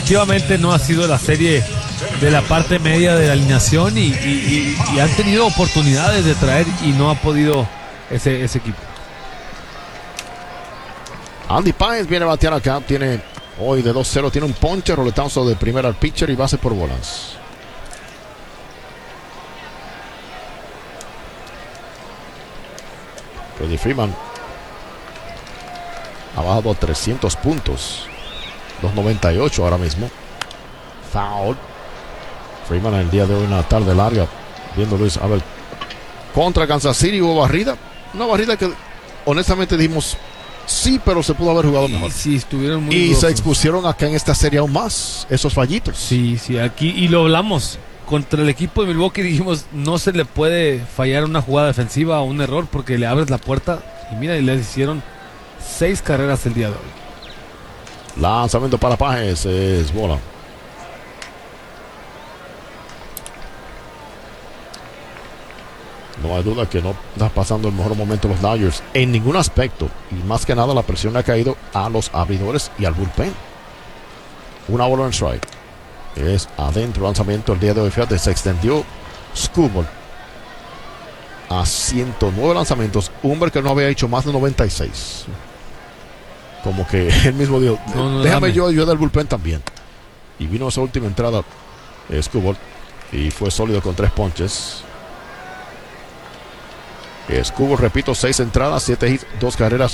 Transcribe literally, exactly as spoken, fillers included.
definitivamente no ha sido la serie de la parte media de la alineación y, y, y, y han tenido oportunidades de traer y no ha podido ese, ese equipo. Andy Páez viene a batear acá, tiene hoy de dos cero, tiene un ponche, roletazo de primera al pitcher y base por bolas. Freddie Freeman ha bajado a trescientos puntos, dos noventa y ocho ahora mismo. Foul. Freeman en el día de hoy una tarde larga, viendo Luis, a ver, contra Kansas City hubo barrida, una barrida que honestamente dijimos sí, pero se pudo haber jugado mejor. Sí, estuvieron muy y duros. Se expusieron acá en esta serie aún más esos fallitos. Sí, sí, aquí y lo hablamos contra el equipo de Milwaukee, dijimos no se le puede fallar una jugada defensiva o un error porque le abres la puerta y mira, y les hicieron seis carreras el día de hoy. Lanzamiento para Páez, es bola. No hay duda que no está pasando el mejor momento los Dodgers en ningún aspecto. Y más que nada la presión le ha caído a los abridores y al bullpen. Una bola en strike. Es adentro, lanzamiento el día de hoy. Fíjate, se extendió Skubal a ciento nueve lanzamientos. Humber que no había hecho más de noventa y seis. Como que él mismo dijo, no, no, déjame dame. yo ayudar al bullpen también. Y vino esa última entrada Skubal y fue sólido con tres ponches. Skubal, repito, seis entradas, siete hits, dos carreras,